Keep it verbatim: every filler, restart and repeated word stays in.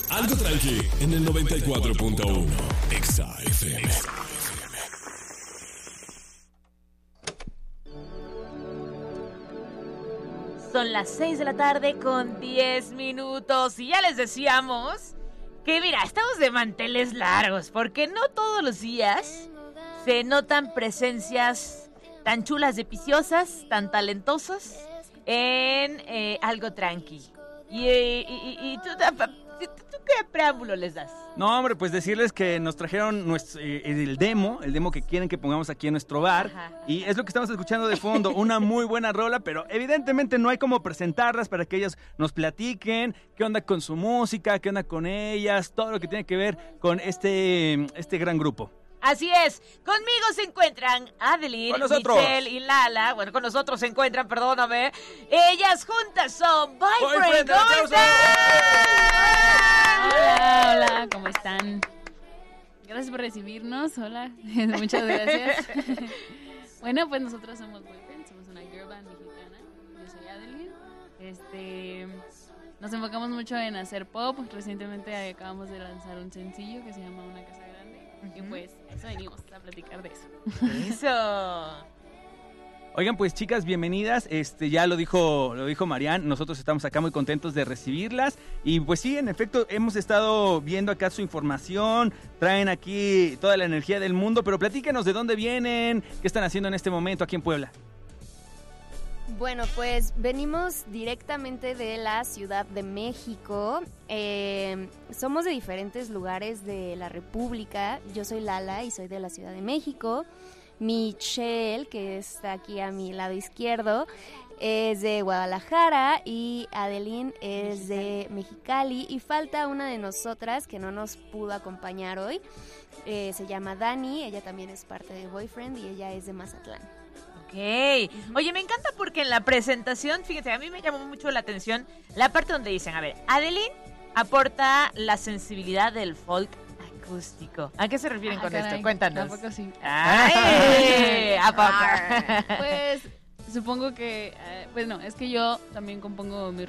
Algo tranqui en el noventa y cuatro punto uno. Exa F M. Son las seis de la tarde con diez minutos y ya les decíamos que mira, estamos de manteles largos porque no todos los días se notan presencias tan chulas, deliciosas, tan talentosas en eh, Algo Tranqui. Y, y, y, y tú, ¿tú qué preámbulo les das? No, hombre, pues decirles que nos trajeron nuestro, eh, el demo, el demo que quieren que pongamos aquí en nuestro bar. Ajá. Y es lo que estamos escuchando de fondo, una muy buena rola, pero evidentemente no hay como presentarlas para que ellas nos platiquen qué onda con su música, qué onda con ellas, todo lo que tiene que ver con este, este gran grupo. Así es, conmigo se encuentran Adeline, Michelle y Lala. Bueno, con nosotros se encuentran, perdóname. Ellas juntas son Boyfriend. ¿Cómo están? Hola, hola, ¿cómo están? Gracias por recibirnos, hola, muchas gracias. Bueno, pues nosotros somos Boyfriend, somos una girl band mexicana. Yo soy Adeline. Este, nos enfocamos mucho en hacer pop. Recientemente acabamos de lanzar un sencillo que se llama Una Casa Grande. Uh-huh. Y pues eso venimos a platicar de eso. Eso. Oigan, pues chicas, bienvenidas. Este, ya lo dijo, lo dijo Marian. Nosotros estamos acá muy contentos de recibirlas. Y pues sí, en efecto, hemos estado viendo acá su información. Traen aquí toda la energía del mundo. Pero platíquenos de dónde vienen, qué están haciendo en este momento aquí en Puebla. Bueno, pues venimos directamente de la Ciudad de México. Eh, somos de diferentes lugares de la República. Yo soy Lala y soy de la Ciudad de México. Michelle, que está aquí a mi lado izquierdo, es de Guadalajara y Adeline es de Mexicali. Y falta una de nosotras que no nos pudo acompañar hoy. Eh, se llama Dani, ella también es parte de Boyfriend y ella es de Mazatlán. Ok. Oye, me encanta porque en la presentación, fíjense, a mí me llamó mucho la atención la parte donde dicen, a ver, Adeline aporta la sensibilidad del folk acústico. ¿A qué se refieren ah, con caray, esto? Cuéntanos. ¿A poco sí? ¡Ay! ¿A poco? Pues supongo que, eh, pues no, es que yo también compongo mis